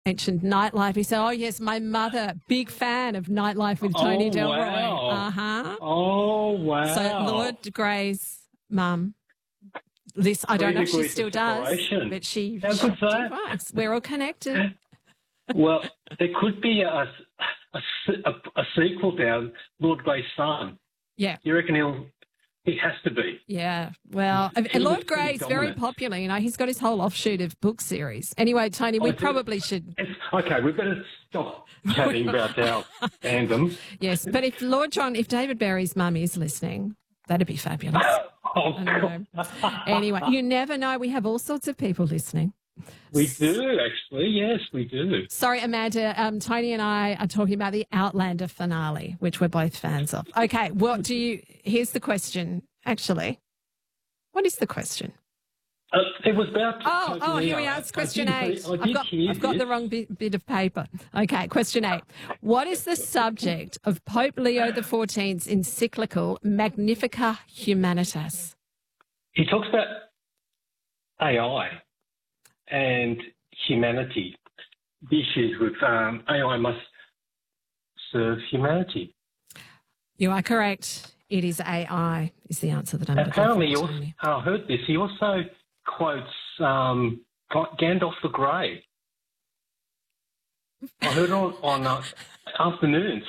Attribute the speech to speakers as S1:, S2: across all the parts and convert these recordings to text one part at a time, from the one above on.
S1: mentioned Nightlife. He said, oh, yes, my mother, big fan of Nightlife with Tony Delroy.
S2: Wow.
S1: Uh-huh.
S2: Oh, wow.
S1: So Lord Gray's mum, this, I don't know if she still does, but she
S2: How good's that?
S1: works. We're all connected.
S2: Well, there could be a sequel down Lord Gray's son.
S1: Yeah.
S2: You reckon he has to be?
S1: Yeah. Well, and Lord Gray's very popular. You know, he's got his whole offshoot of book series. Anyway, Tony, we probably should.
S2: Okay, we better stop chatting about our fandoms.
S1: Yes, but if David Berry's mum is listening, that'd be fabulous.
S2: Oh,
S1: I know. Anyway, you never know. We have all sorts of people listening.
S2: We do, actually. Yes, we do.
S1: Sorry, Amanda. Tony and I are talking about the Outlander finale, which we're both fans of. Okay, here's the question, actually. What is the question?
S2: It was about...
S1: here we are. It's question 8. I've got the wrong bit of paper. Okay, question 8. What is the subject of Pope Leo XIV's encyclical Magnificat Humanitas?
S2: He talks about AI and humanity. The issues with AI must serve humanity.
S1: You are correct. It is AI is the answer that I'm looking for.
S2: Apparently, I heard this, he also quotes Gandalf the Grey. I heard it on afternoons.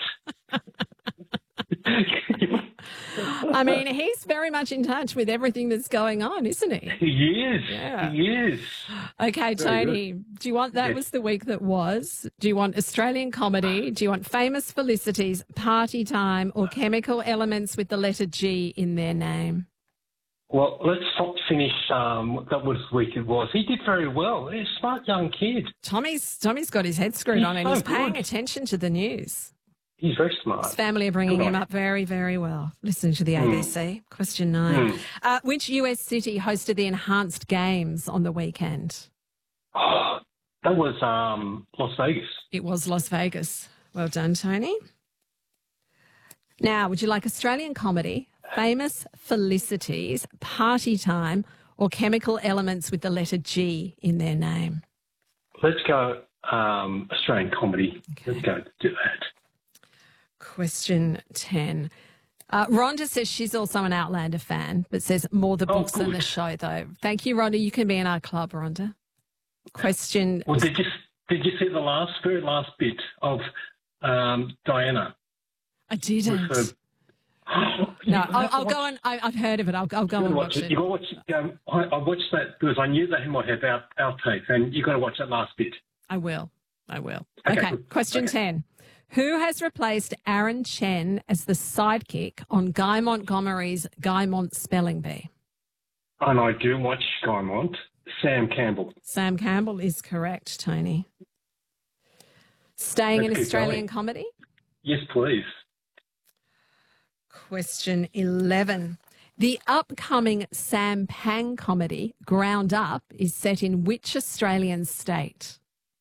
S1: I mean, he's very much in touch with everything that's going on, isn't he?
S2: He is.
S1: Yeah.
S2: He is.
S1: Okay, Tony, do you want that was the week that was? Do you want Australian comedy? Do you want famous felicities, party time, or chemical elements with the letter G in their name?
S2: Well, let's not finish that was the week it was. He did very well. He's a smart young kid.
S1: Tommy's got his head screwed on and he's paying attention to the news.
S2: He's very smart.
S1: His family are bringing him up very, very well. Listening to the ABC. Question 9. Which US city hosted the Enhanced Games on the weekend?
S2: Oh, that was Las Vegas.
S1: It was Las Vegas. Well done, Tony. Now, would you like Australian comedy, famous felicities, party time, or chemical elements with the letter G in their name?
S2: Let's go Australian comedy. Okay. Let's go do that.
S1: Question 10. Rhonda says she's also an Outlander fan, but says more the books than the show, though. Thank you, Rhonda. You can be in our club, Rhonda. Question...
S2: Well, did you see the very last bit of Diana?
S1: I didn't. No, I'll go on. I've heard of it. I'll go and watch it.
S2: You've got to watch it. I watched that because I knew that he might have outtakes, and you've got to watch that last bit.
S1: I will. Okay. Question 10. Who has replaced Aaron Chen as the sidekick on Guy Montgomery's Guy Mont Spelling Bee?
S2: And I do watch Guy Mont. Sam Campbell.
S1: Sam Campbell is correct, Tony. Staying in Australian comedy?
S2: Yes, please.
S1: Question 11. The upcoming Sam Pang comedy, Ground Up, is set in which Australian state?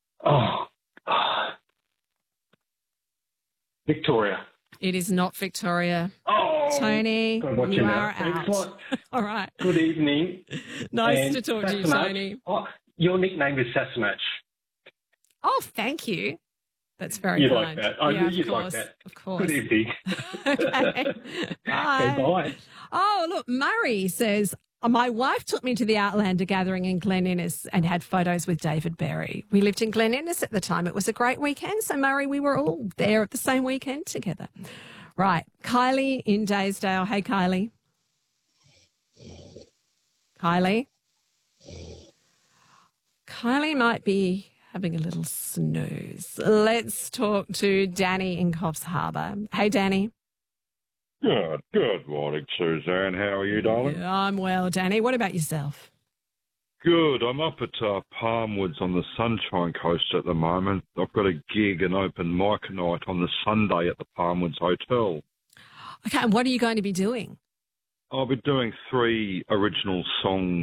S2: Victoria.
S1: It is not Victoria.
S2: Oh,
S1: Tony, you are out. All right.
S2: Good evening.
S1: Nice to talk to you, Tony.
S2: Oh, your nickname is Sassanach.
S1: Oh, thank you. That's very kind.
S2: Like that. You'd like that.
S1: Of course.
S2: Good evening.
S1: Okay. Bye.
S2: Okay, bye.
S1: Oh, look, Murray says, my wife took me to the Outlander gathering in Glen Innes and had photos with David Berry. We lived in Glen Innes at the time. It was a great weekend. So, Murray, we were all there at the same weekend together. Right. Kylie in Daysdale. Hey, Kylie. Kylie might be having a little snooze. Let's talk to Danny in Coffs Harbour. Hey, Danny.
S3: Good morning, Suzanne. How are you, darling?
S1: Yeah, I'm well, Danny. What about yourself?
S3: Good. I'm up at Palmwoods on the Sunshine Coast at the moment. I've got a gig, an open mic night on the Sunday at the Palmwoods Hotel.
S1: Okay, and what are you going to be doing?
S3: I'll be doing 3 original songs